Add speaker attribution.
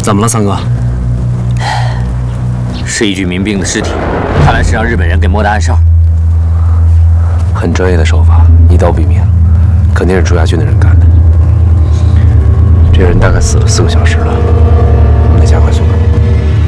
Speaker 1: 怎么了，三哥？
Speaker 2: 是一具民兵的尸体，看来是让日本人给摸的暗哨。
Speaker 1: 很专业的手法，一刀毙命，肯定是朱家军的人干的。这人大概死了4个小时了，我们得加快速度。